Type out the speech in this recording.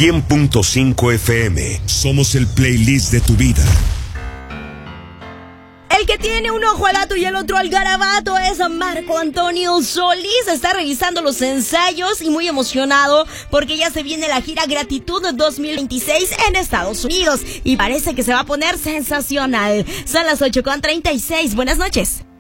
100.5 FM. Somos el playlist de tu vida. El que tiene un ojo al gato y el otro al garabato es Marco Antonio Solís. Está revisando los ensayos y muy emocionado porque ya se viene la gira Gratitud 2026 en Estados Unidos y parece que se va a poner sensacional. Son las 8:36. Buenas noches.